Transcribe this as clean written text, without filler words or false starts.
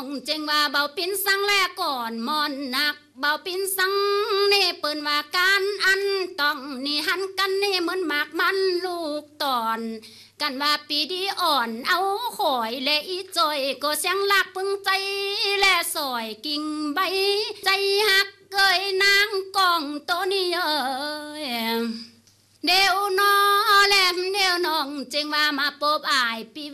เจงว่าเบาปิ้นสังแลก่อนมอนหนักเบาปิ้นสังนี่เปิ้นว่าการอันต้องนี่หันกันนี่เหมือนหมากมันลูกตอนกันว่าปีดีอ่อนเอาข่อยและอีจอยก็เสียงลักพึงใจและสอยกิ่งใบใจหักเกยนางกองโตนี่เดี๋ยวน้อแลมเดี๋ยวน้องเจงว่ามาปบอายปี